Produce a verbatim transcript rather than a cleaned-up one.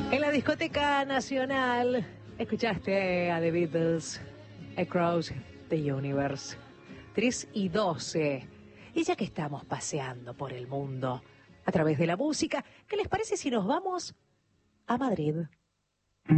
En la discoteca nacional escuchaste a The Beatles, Across the Universe, tres y doce. Y ya que estamos paseando por el mundo a través de la música, ¿qué les parece si nos vamos a Madrid?